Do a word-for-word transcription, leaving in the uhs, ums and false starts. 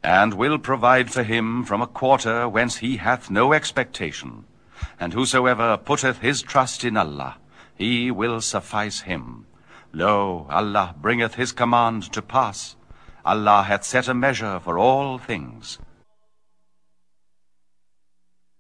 and will provide for him from a quarter whence he hath no expectation. And whosoever putteth his trust in Allah, he will suffice him. Lo, Allah bringeth his command to pass. Allah hath set a measure for all things.